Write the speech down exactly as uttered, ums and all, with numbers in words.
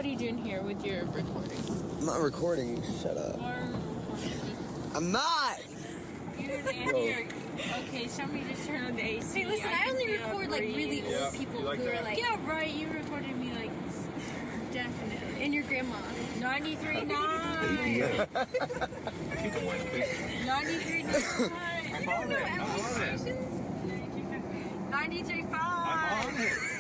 what are you doing here with your recording? I'm not recording. Shut up. I'm not. You're here. Okay, somebody just turned on the A C. Hey, listen, I, I only record like really old yeah, people like who that? are like. Yeah, right. You recorded me like definitely. And your grandma. ninety-three point nine. ninety-three point nine. I'm on it. I'm on it. ninety-three point five. I'm on it.